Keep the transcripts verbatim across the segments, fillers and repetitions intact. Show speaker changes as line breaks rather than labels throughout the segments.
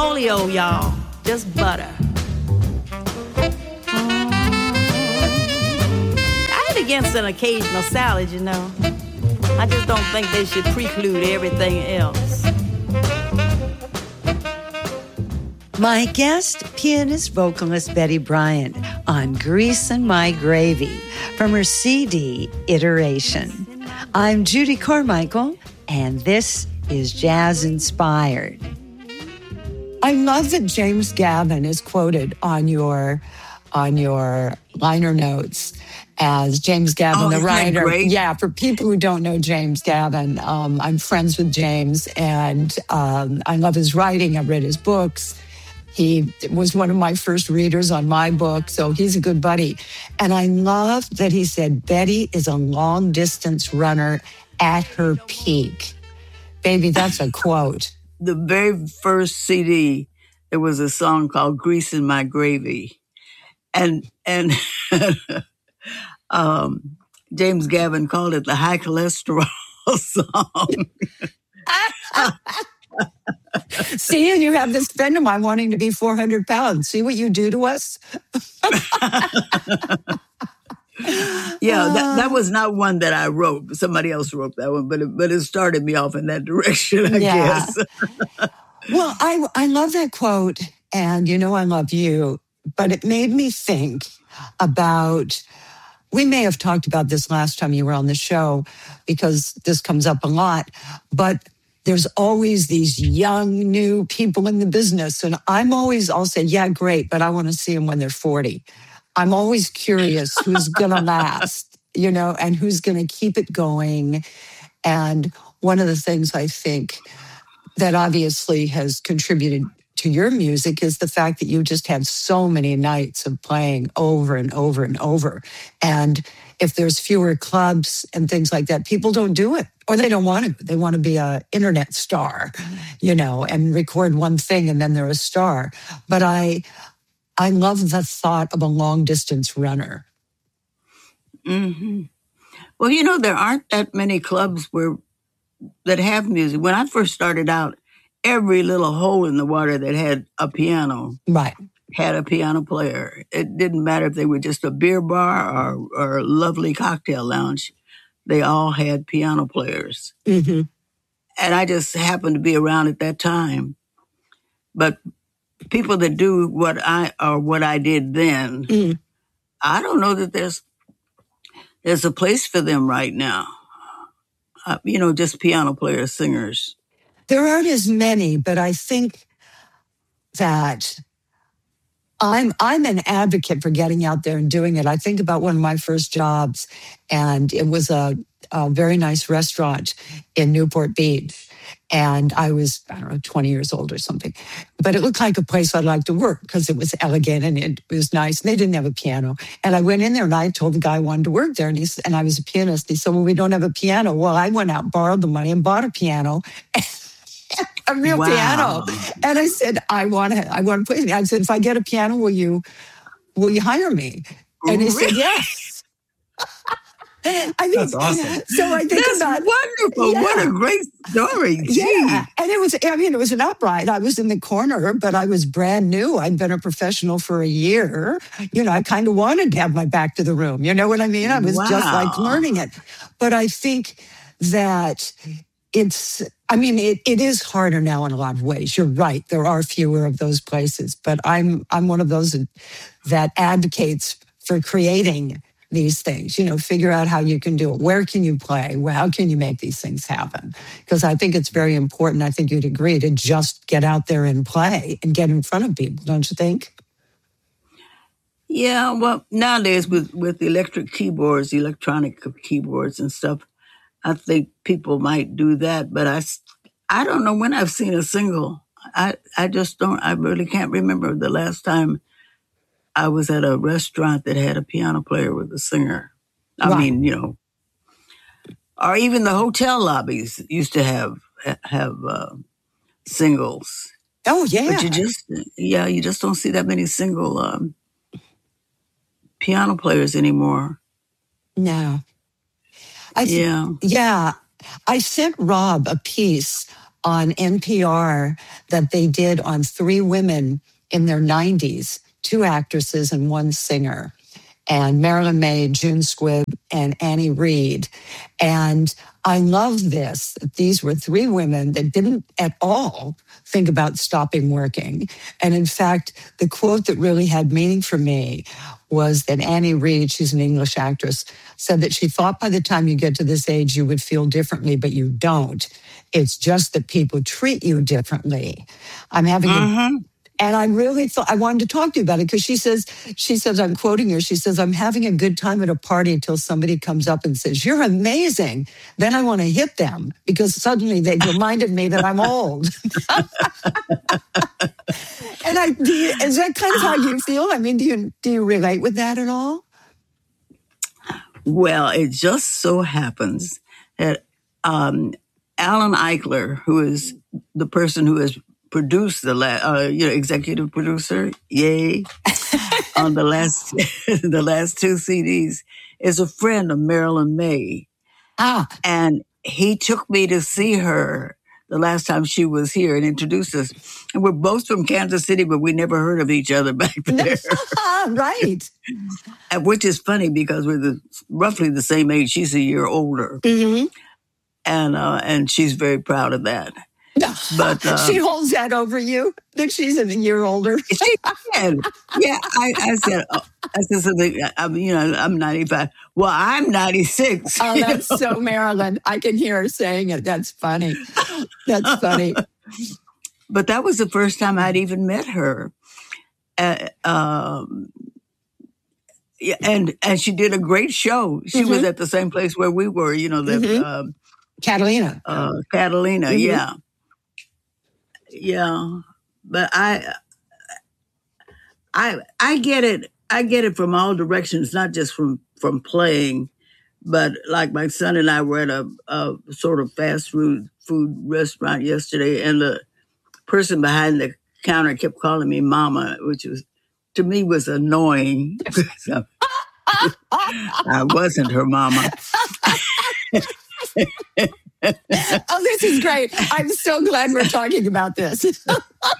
oleo, y'all. Just butter. Mm. I ain't against an occasional salad, you know. I just don't think they should preclude everything else.
My guest, pianist, vocalist Betty Bryant on Greasin' My Gravy from her C D, Iteration. I'm Judy Carmichael, and this is Jazz Inspired. I love that James Gavin is quoted on your on your liner notes as James Gavin,
oh,
the
isn't that
writer.
great?
Yeah, for people who don't know James Gavin, um, I'm friends with James, and um, I love his writing. I've read his books. He was one of my first readers on my book, so he's a good buddy. And I love that he said, Betty is a long-distance runner at her peak. Baby, that's a quote.
The very first C D, there was a song called Greasin' My Gravy. And and um, James Gavin called it the high cholesterol song.
See, and you have this friend of mine wanting to be four hundred pounds. See what you do to us?
Yeah, that, that was not one that I wrote. Somebody else wrote that one, but it, but it started me off in that direction, I
Yeah.
guess.
Well, I, I love that quote, and you know I love you, but it made me think about, we may have talked about this last time you were on the show because this comes up a lot, but there's always these young, new people in the business. And I'm always, I'll say, yeah, great, but I want to see them when they're forty. I'm always curious who's going to last, you know, and who's going to keep it going. And one of the things I think that obviously has contributed to your music is the fact that you just have so many nights of playing over and over and over. And if there's fewer clubs and things like that, people don't do it, or they don't want to. They want to be an internet star, you know, and record one thing and then they're a star. But I, I love the thought of a long distance runner.
Mm-hmm. Well, you know, there aren't that many clubs where that have music. When I first started out, every little hole in the water that had a piano
Right.
had a piano player. It didn't matter if they were just a beer bar or, or a lovely cocktail lounge. They all had piano players.
Mm-hmm.
And I just happened to be around at that time. But people that do what I or what I did then,
Mm.
I don't know that there's there's a place for them right now. Uh, you know, just piano players, singers.
There aren't as many, but I think that I'm I'm an advocate for getting out there and doing it. I think about one of my first jobs, and it was a, a very nice restaurant in Newport Beach. And I was, I don't know, twenty years old or something. But it looked like a place I'd like to work because it was elegant and it was nice. And they didn't have a piano. And I went in there and I told the guy I wanted to work there. And, he, and I was a pianist. He said, well, we don't have a piano. Well, I went out, borrowed the money and bought a piano. A real
Wow.
piano. And I said, I want to, I want to play. I said, if I get a piano, will you, will you hire me? And he said, yes. I think,
That's awesome.
So I think
That's
about
wonderful.
Yeah.
What a great story. Gee.
Yeah. And it was, I mean, it was an upright. I was in the corner, but I was brand new. I'd been a professional for a year. You know, I kind of wanted to have my back to the room. You know what I mean? I was just like
Wow.
learning it. But I think that it's, I mean, it, it is harder now in a lot of ways. You're right. There are fewer of those places, but I'm, I'm one of those that advocates for creating these things, you know, figure out how you can do it. Where can you play? How can you make these things happen? Because I think it's very important. I think you'd agree to just get out there and play and get in front of people, don't you think?
Yeah, well, nowadays with, with electric keyboards, electronic keyboards and stuff, I think people might do that. But I, I don't know when I've seen a single. I, I just don't, I really can't remember the last time I was at a restaurant that had a piano player with a singer. I
Right.
mean, you know, or even the hotel lobbies used to have have uh, singles.
Oh, yeah.
But you just, yeah, you just don't see that many single um, piano players anymore.
No. I th-
Yeah.
Yeah. I sent Rob a piece on N P R that they did on three women in their nineties, two actresses and one singer, and Marilyn Maye, June Squibb, and Annie Reed. And I love this. These were three women that didn't at all think about stopping working. And in fact, the quote that really had meaning for me was that Annie Reed, she's an English actress, said that she thought by the time you get to this age, you would feel differently, but you don't. It's just that people treat you differently. I'm having
Mm-hmm.
a And I really thought I wanted to talk to you about it because she says, she says, I'm quoting her. She says, I'm having a good time at a party until somebody comes up and says, you're amazing. Then I want to hit them because suddenly they reminded me that I'm old. And I, do you, is that kind of how you feel? I mean, do you, do you relate with that at all?
Well, it just so happens that um, Alan Eichler, who is the person who has produced the last, uh, you know, executive producer, yay, on the last, the last two C Ds, is a friend of Marilyn Maye.
Ah,
And he took me to see her the last time she was here and introduced us. And we're both from Kansas City, but we never heard of each other back there.
right.
And which is funny because we're the, roughly the same age. She's a year older.
Mm-hmm.
And uh, and she's very proud of that. But uh,
she holds that over you that she's a year older.
She did. Yeah, I, I said, oh, I said something. I'm, you know, I'm ninety-five. Well, I'm ninety-six.
Oh, that's
you know?
so Marilyn. I can hear her saying it. That's funny. That's funny.
But that was the first time I'd even met her. Uh, um, yeah, and and she did a great show. She mm-hmm. was at the same place where we were. You know, the
mm-hmm.
um,
Catalina.
Uh, Catalina.
Mm-hmm.
Yeah. Yeah, but I, I, I get it. I get it from all directions, not just from, from playing, but like my son and I were at a, a sort of fast food food restaurant yesterday, and the person behind the counter kept calling me "Mama," which was to me was annoying. So, I wasn't her mama.
Oh, this is great. I'm so glad we're talking about this.
so,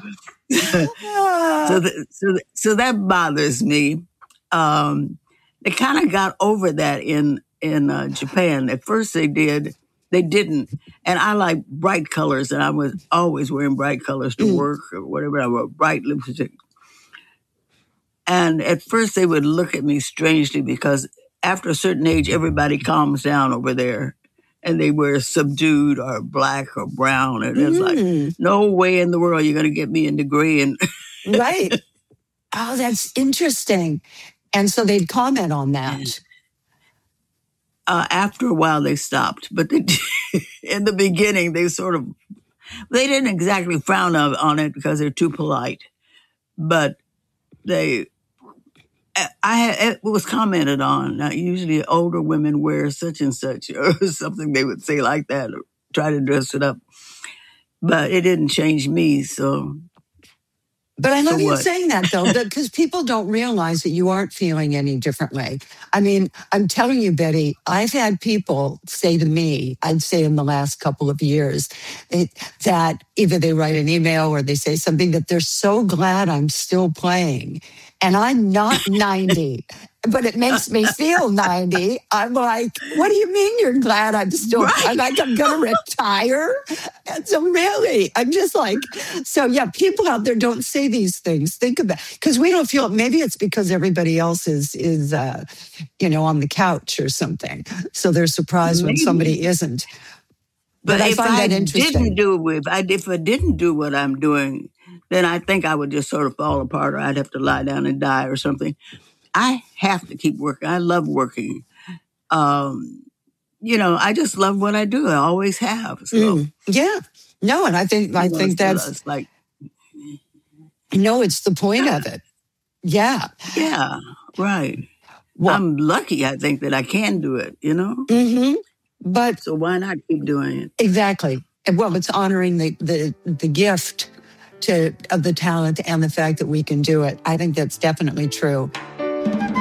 the, so, so that bothers me. Um, they kind of got over that in, in uh, Japan. At first they did, they didn't. And I like bright colors, and I was always wearing bright colors to mm. work or whatever. I wore bright lipstick. And at first they would look at me strangely because after a certain age, everybody calms down over there. And they were subdued or black or brown. And it's mm. like, no way in the world you're going to get me into gray. And
right. Oh, that's interesting. And so they'd comment on that.
Uh, after a while, they stopped. But they, in the beginning, they sort of, they didn't exactly frown on it because they're too polite. But they, I had, it was commented on. Now, usually older women wear such and such or something they would say like that or try to dress it up. But it didn't change me, so.
But I love
so
you
what?
saying that, though, because people don't realize that you aren't feeling any differently. I mean, I'm telling you, Betty, I've had people say to me, I'd say in the last couple of years, they, that either they write an email or they say something that they're so glad I'm still playing. And I'm not ninety, but it makes me feel ninety. I'm like, what do you mean you're glad I'm still, right. I'm like, I'm going to retire? And so really, I'm just like, so yeah, people out there don't say these things. Think about, because we don't feel, maybe it's because everybody else is, is uh, you know, on the couch or something. So they're surprised maybe. When somebody isn't. But, but I
if
find
I
that interesting.
Didn't do it, if I, if I didn't do what I'm doing, then I think I would just sort of fall apart or I'd have to lie down and die or something. I have to keep working. I love working. Um, you know, I just love what I do. I always have. So.
Mm, yeah. No, and I think I you know, think that's
it's like
no, it's the point of it. Yeah.
Yeah, right.
Well,
I'm lucky, I think, that I can do it, you know?
Mm-hmm. But
so why not keep doing it?
Exactly. Well, it's honoring the the, the gift to of the talent and the fact that we can do it. I think that's definitely true.